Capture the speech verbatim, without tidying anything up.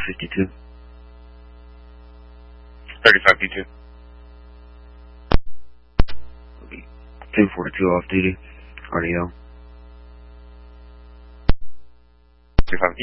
fifty-two. thirty-five P two. two forty-two off duty. R D O. thirty-five